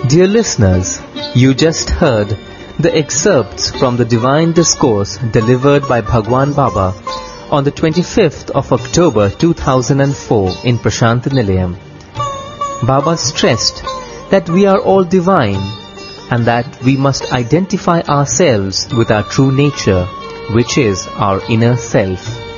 Dear listeners, you just heard the excerpts from the Divine Discourse delivered by Bhagwan Baba on the 25th of October 2004 in Prashant Nilayam. Baba stressed that we are all divine and that we must identify ourselves with our true nature, which is our inner self.